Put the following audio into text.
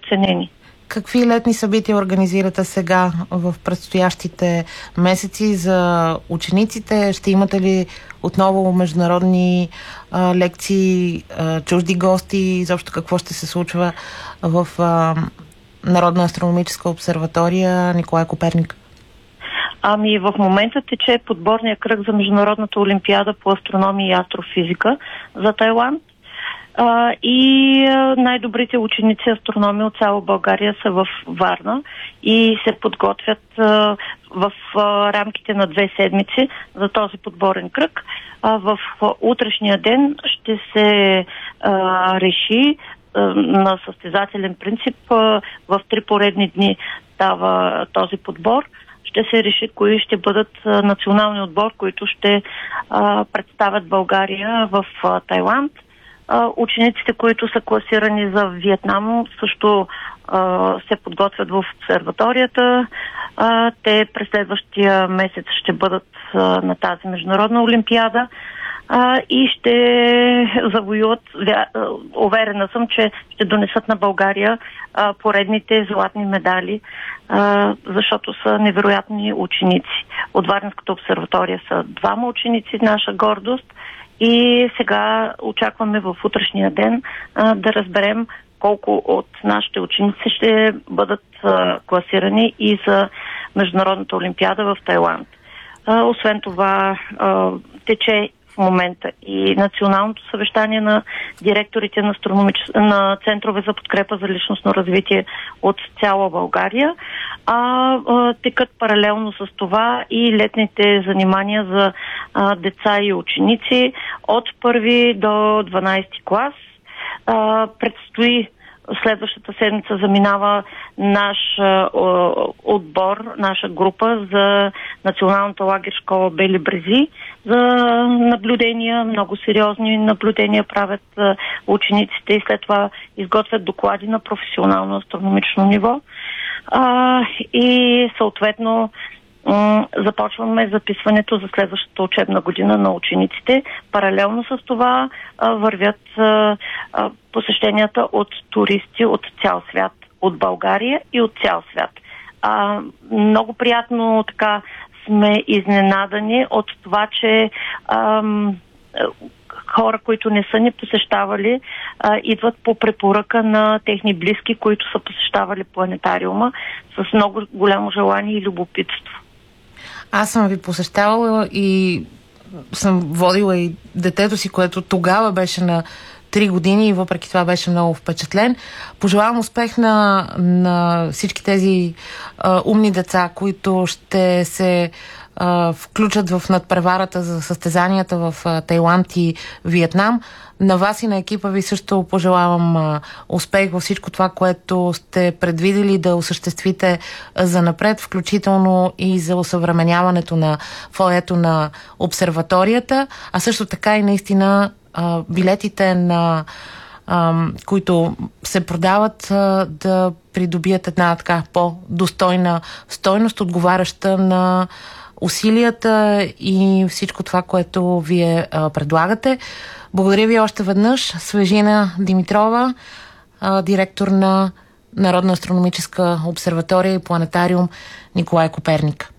ценени. Какви летни събития организирате сега в предстоящите месеци за учениците? Ще имате ли отново международни лекции, чужди гости? Изобщо какво ще се случва в Народна астрономическа обсерватория Николай Коперник? В момента тече подборния кръг за Международната олимпиада по астрономия и астрофизика за Тайланд. И най-добрите ученици астрономи от цяла България са в Варна и се подготвят в рамките на 2 седмици за този подборен кръг. В утрешния ден ще се реши на състезателен принцип в 3 поредни дни става този подбор. Ще се реши кои ще бъдат национални отбор, които ще представят България в Тайланд. Учениците, които са класирани за Виетнам, също се подготвят в обсерваторията. Те през следващия месец ще бъдат на тази международна олимпиада и ще завоюват, уверена съм, че ще донесат на България поредните златни медали, защото са невероятни ученици. От Варненската обсерватория са 2 ученици, наша гордост. И сега очакваме в утрешния ден да разберем колко от нашите ученици ще бъдат класирани и за Международната олимпиада в Тайланд. Освен това, тече в момента и националното съвещание на директорите на центрове за подкрепа за личностно развитие от цяла България. Текат паралелно с това и летните занимания за деца и ученици от 1 до 12 клас. Предстои следващата седмица заминава наш отбор, наша група за Националната лагер школа Бели брези за наблюдения, много сериозни наблюдения правят учениците и след това изготвят доклади на професионално астрономично ниво. И съответно започваме записването за следващата учебна година на учениците. Паралелно с това вървят посещенията от туристи от цял свят, от България и от цял свят. Много приятно така сме изненадани от това, че хора, които не са ни посещавали, идват по препоръка на техни близки, които са посещавали планетариума с много голямо желание и любопитство. Аз съм ви посещавала и съм водила и детето си, което тогава беше на 3 години и въпреки това беше много впечатлен. Пожелавам успех на всички тези умни деца, които ще се включат в надпреварата за състезанията в Тайланд и Виетнам. На вас и на екипа ви също пожелавам успех във всичко това, което сте предвидели да осъществите занапред, включително и за осъвременяването на фоайето на обсерваторията, а също така и наистина билетите, които се продават, да придобият една така по-достойна стойност, отговаряща на усилията и всичко това, което вие предлагате. Благодаря ви още веднъж. Свежина Димитрова, директор на Народна астрономическа обсерватория и планетариум Николай Коперник.